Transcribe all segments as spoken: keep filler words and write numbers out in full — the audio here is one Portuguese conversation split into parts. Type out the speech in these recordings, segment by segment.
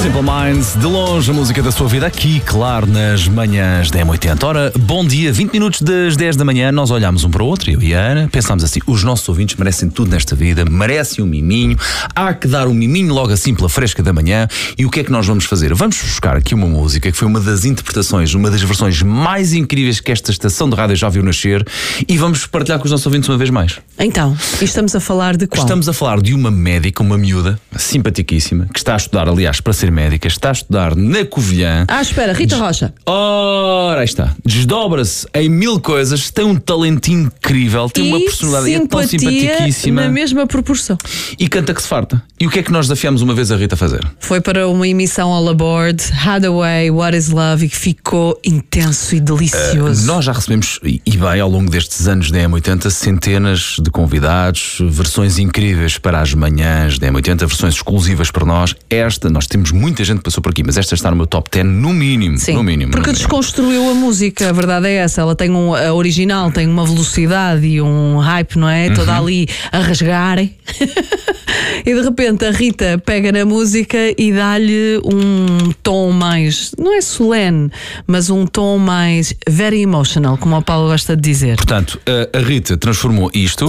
Simple Minds, de longe a música da sua vida, aqui, claro, nas manhãs da M oitenta. Ora, bom dia, vinte minutos das dez da manhã, nós olhámos um para o outro, eu e a Ana, pensámos assim, os nossos ouvintes merecem tudo nesta vida, merecem um miminho, há que dar um miminho logo assim pela fresca da manhã. E o que é que nós vamos fazer? Vamos buscar aqui uma música que foi uma das interpretações, uma das versões mais incríveis que esta estação de rádio já viu nascer, e vamos partilhar com os nossos ouvintes uma vez mais. Então, e estamos a falar de qual? Estamos a falar de uma médica, uma miúda, simpaticíssima, que está a estudar, aliás, para ser médica, está a estudar na Covilhã. Ah, espera, Rita Rocha. Ora, aí está. Desdobra-se em mil coisas, tem um talento incrível, tem e uma personalidade, é tão simpatia simpaticíssima. na mesma proporção. E canta que se farta. E o que é que nós desafiamos uma vez a Rita a fazer? Foi para uma emissão all aboard, Hathaway, What is Love, e que ficou intenso e delicioso. Uh, nós já recebemos, e bem, ao longo destes anos da M oitenta, centenas de convidados, versões incríveis para as manhãs da M oitenta, versões exclusivas para nós. Esta, nós temos muita gente que passou por aqui, mas esta está no meu top dez, no mínimo. Sim, no mínimo porque no desconstruiu a música, a verdade é essa. Ela tem um, a original tem uma velocidade e um hype, não é? Uhum. Toda ali a rasgar. E de repente a Rita pega na música e dá-lhe um tom mais, não é solene, mas um tom mais very emotional, como o Paulo gosta de dizer. Portanto, a, a Rita transformou isto.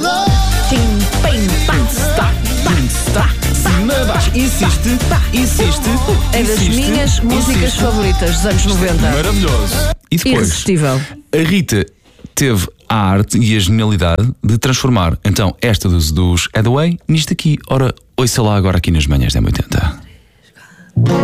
Insiste, insiste. É das insiste, minhas músicas insiste. favoritas dos anos noventa. Maravilhoso. E depois, irresistível. A Rita teve a arte e a genialidade de transformar então esta dos, dos Hathaway nisto aqui. Ora, ouça lá agora aqui nas manhãs da M oitenta.